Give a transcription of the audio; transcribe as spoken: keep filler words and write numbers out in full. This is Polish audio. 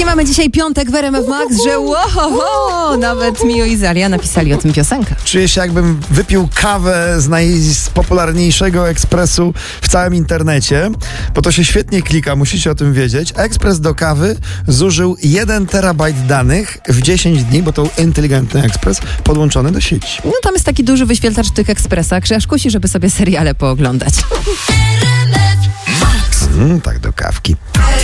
Taki mamy dzisiaj piątek w R M F Max, że wow, nawet Mio i Zalia napisali o tym piosenkę. Czuję się, jakbym wypił kawę z najpopularniejszego ekspresu w całym internecie, bo to się świetnie klika, musicie o tym wiedzieć. Ekspres do kawy zużył jeden terabajt danych w dziesięć dni, bo to inteligentny ekspres podłączony do sieci. No tam jest taki duży wyświetlacz w tych ekspresach, że aż kusi, żeby sobie seriale pooglądać. Mm, tak do kawki.